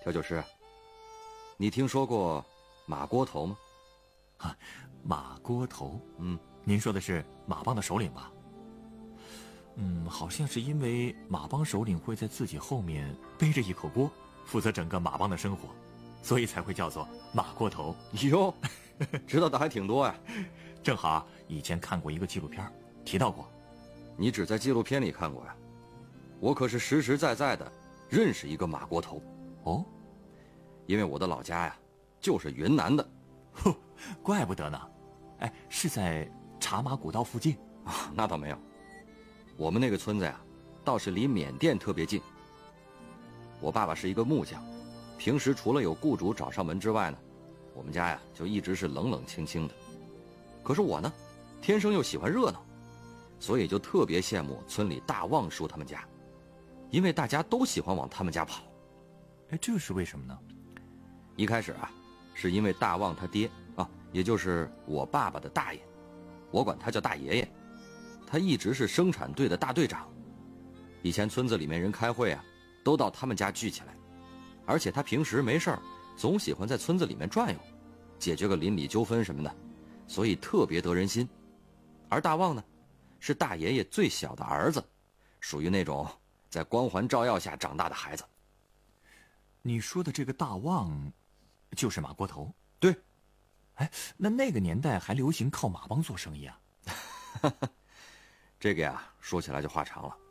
这就是。你听说过马锅头吗？ 啊，马锅头？ 嗯， 您说的是马帮的首领吧？好像是因为马帮首领会在自己后面背着一口锅，负责整个马帮的生活，所以才会叫做马锅头。 哟，知道的还挺多呀。 正好以前看过一个纪录片，提到过。 你只在纪录片里看过呀？我可是实实在在的认识一个马锅头。 哦， 因为我的老家呀，就是云南的。 哼，怪不得呢。哎，是在茶马古道附近？ 啊，那倒没有。我们那个村子呀，倒是离缅甸特别近。我爸爸是一个木匠，平时除了有雇主找上门之外呢，我们家呀就一直是冷冷清清的。可是我呢，天生又喜欢热闹，所以就特别羡慕村里大旺叔他们家，因为大家都喜欢往他们家跑。 哎，这是为什么呢？ 一开始啊，是因为大旺他爹啊，也就是我爸爸的大爷，我管他叫大爷爷。他一直是生产队的大队长，以前村子里面人开会啊，都到他们家聚起来，而且他平时没事儿，总喜欢在村子里面转悠，解决个邻里纠纷什么的，所以特别得人心。而大旺呢，是大爷爷最小的儿子，属于那种在光环照耀下长大的孩子。 你说的这个大旺，就是马锅头？ 对。 哎，那个年代还流行靠马帮做生意啊？ 这个呀，说起来就话长了。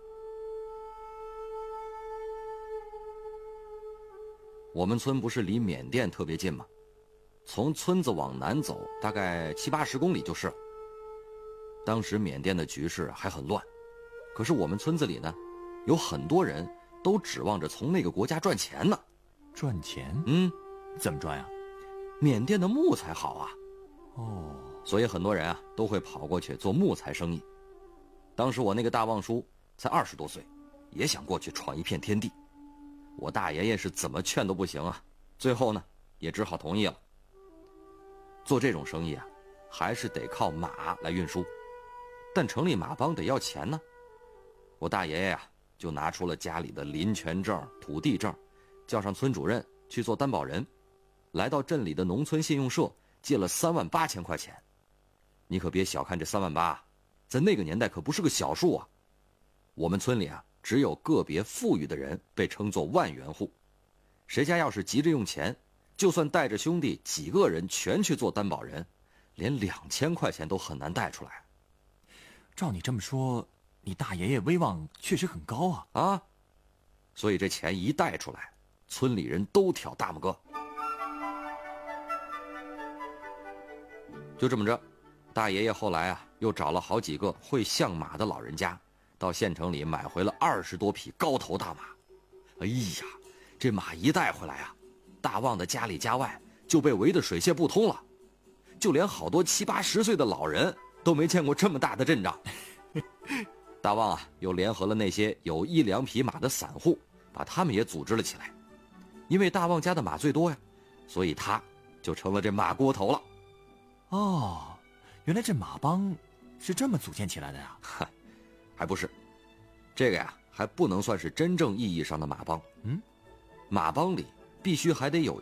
我们村不是离缅甸特别近吗？从村子往南走大概70-80公里就是了。当时缅甸的局势还很乱，可是我们村子里呢，有很多人都指望着从那个国家赚钱呢。 赚钱？怎么赚呀？ 缅甸的木材好啊。 哦， 所以很多人啊都会跑过去做木材生意。当时我那个大旺叔才20多岁，也想过去闯一片天地。我大爷爷是怎么劝都不行啊，最后呢也只好同意了。做这种生意啊，还是得靠马来运输，但成立马帮得要钱呢。我大爷爷啊就拿出了家里的林权证、土地证，叫上村主任去做担保人，来到镇里的农村信用社借了38000块钱。你可别小看这38000，在那个年代可不是个小数啊。我们村里啊，只有个别富裕的人被称作万元户，谁家要是急着用钱，就算带着兄弟几个人全去做担保人，连2000块钱都很难贷出来。 照你这么说，你大爷爷威望确实很高啊。 啊，所以这钱一贷出来，村里人都挑大拇哥。就这么着，大爷爷后来啊，又找了好几个会相马的老人家，到县城里买回了20多匹高头大马。哎呀，这马一带回来啊，大旺的家里家外就被围得水泄不通了，就连好多70-80岁的老人都没见过这么大的阵仗。大旺啊，又联合了那些有1、2匹马的散户，把他们也组织了起来。因为大旺家的马最多呀，所以他就成了这马锅头了。 哦，原来这马帮是这么组建起来的呀？ 还不是，这个呀还不能算是真正意义上的马帮。马帮里必须还得有